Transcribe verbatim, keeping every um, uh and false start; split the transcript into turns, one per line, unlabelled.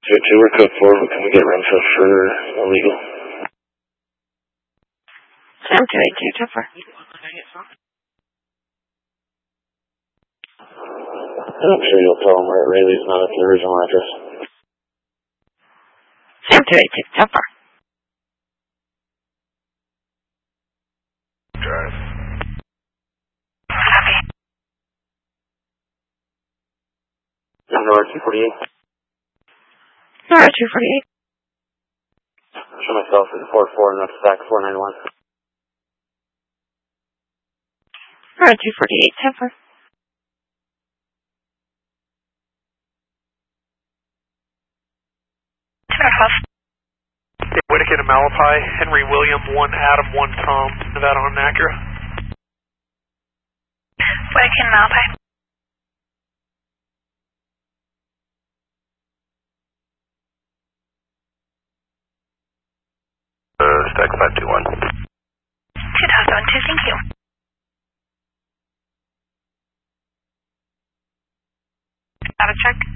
Two, two, we're code four, but can we get Renfield for illegal?
Sam two eight two, Topher.
I'm sure you'll tell them where Rayleigh's not at the original address.
Sam two eight two, Topher.
Drive.
Copy.
Number two forty-eight.
Number two forty-eight.
Show myself at four four and that's back four nine one.
Number two forty-eight, Topher.
Whittaker to Malapai, Henry William, one Adam, one Tom, Nevada on Acura.
Whittaker to Malapai.
Uh, stack five two one.
two thousand one two, thank you. Out of check.